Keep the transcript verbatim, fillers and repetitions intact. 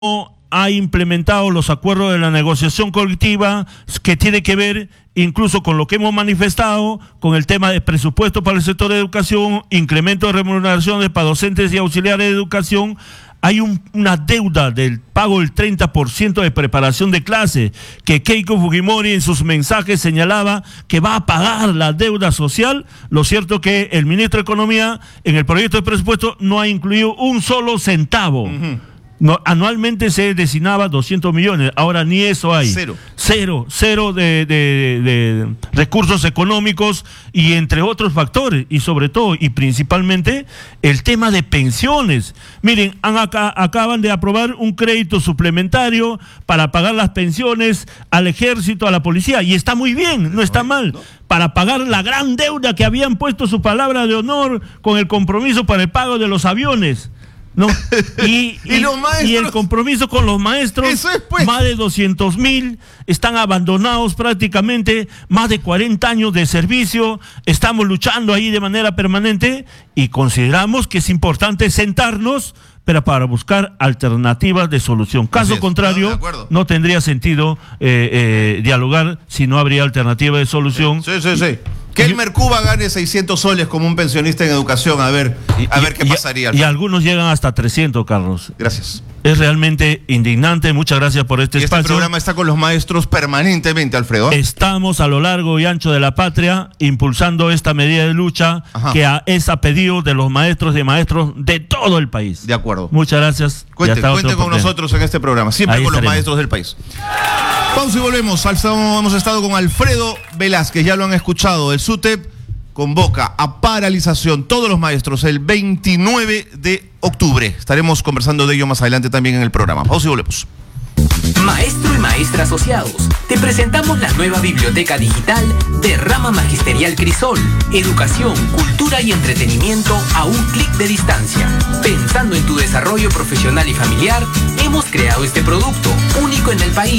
ha implementado los acuerdos de la negociación colectiva, que tiene que ver incluso con lo que hemos manifestado, con el tema de presupuesto para el sector de educación, incremento de remuneraciones para docentes y auxiliares de educación. Hay un, una deuda del pago del treinta por ciento de preparación de clase, que Keiko Fujimori en sus mensajes señalaba que va a pagar la deuda social. Lo cierto que el ministro de Economía en el proyecto de presupuesto no ha incluido un solo centavo. Uh-huh. No, anualmente se destinaba doscientos millones, ahora ni eso hay. Cero. Cero, cero de, de, de recursos económicos y entre otros factores, y sobre todo y principalmente el tema de pensiones. Miren, han acá, acaban de aprobar un crédito suplementario para pagar las pensiones al ejército, a la policía, y está muy bien, no está mal, para pagar la gran deuda que habían puesto su palabra de honor con el compromiso para el pago de los aviones. No, y, ¿Y, y, los maestros? y el compromiso con los maestros, Eso es, pues. Más de doscientos mil están abandonados prácticamente, más de cuarenta años de servicio, estamos luchando ahí de manera permanente y consideramos que es importante sentarnos, pero para buscar alternativas de solución. Caso contrario, no, no tendría sentido eh, eh, dialogar si no habría alternativa de solución. Sí, sí, sí. Que el Mercuba gane seiscientos soles como un pensionista en educación, a ver, a ver qué y, pasaría. Y algunos llegan hasta trescientos, Carlos. Gracias. Es realmente indignante. Muchas gracias por este y espacio. Este programa está con los maestros permanentemente, Alfredo. Estamos a lo largo y ancho de la patria impulsando esta medida de lucha. Ajá. Que a, es a pedido de los maestros y maestros de todo el país. De acuerdo. Muchas gracias. Cuente, cuente con nosotros en este programa, siempre Ahí con estaremos. Los maestros del país. Pausa y volvemos. Hemos estado con Alfredo Velázquez, ya lo han escuchado. El SUTEP convoca a paralización todos los maestros el veintinueve de octubre. Estaremos conversando de ello más adelante también en el programa. Pausa y volvemos. Maestro y maestra asociados, te presentamos la nueva biblioteca digital de Rama Magisterial Crisol. Educación, cultura y entretenimiento a un clic de distancia. Pensando en tu desarrollo profesional y familiar, hemos creado este producto único en el país.